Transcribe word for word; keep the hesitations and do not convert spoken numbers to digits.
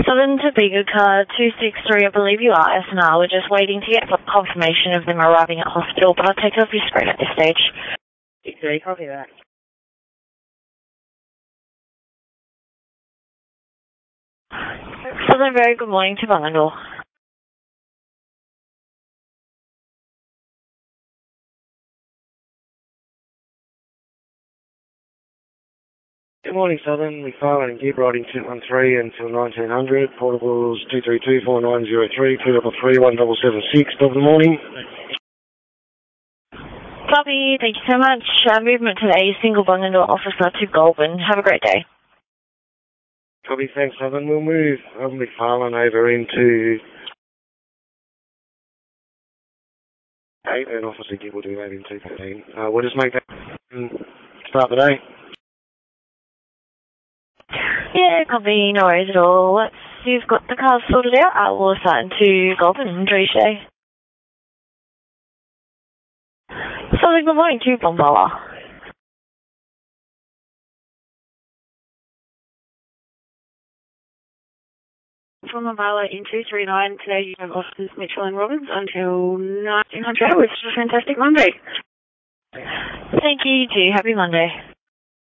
Southern Topeka car two six three, I believe you are S N R. We're just waiting to get confirmation of them arriving at hospital, but I'll take it off your screen at this stage. Okay, copy that. Southern, very good morning to Bungendore. Good morning, Southern. McFarlane and Gibb riding two one three until nineteen hundred. Portables two three two four nine zero three, two double three one double seven six. Good morning. Copy, thank you so much. Uh, movement today, single Bungendore officer to Goulburn. Have a great day. Copy, thanks, Southern. We'll move um, McFarlane over into eight, and Officer Gibb will do that in two fifteen. Uh, we'll just make that um, start the day. Yeah, copy, no worries at all. Once you've got the cars sorted out, I will assign to Goulburn. Enjoy your day. Southern, good morning to Bombala. From Bombala in two three nine, today you have officers Mitchell and Robbins until nineteen hundred, which is a fantastic Monday. Thank you, you too. Happy Monday.